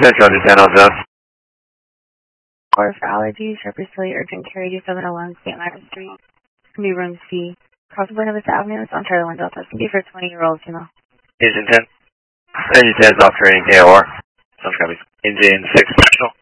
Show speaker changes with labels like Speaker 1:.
Speaker 1: Central to San Jose.
Speaker 2: Or for allergies, Sharpers Philly Urgent Care 8701 St. Martin Street. It's going to be room C. Crossing Hillside Avenue, it's on Charlie 1 Delta. It's going to be for 20-year-olds, you know.
Speaker 1: Agent 10. Agent 10 is operating AOR. Some copies. Engine 6 Central.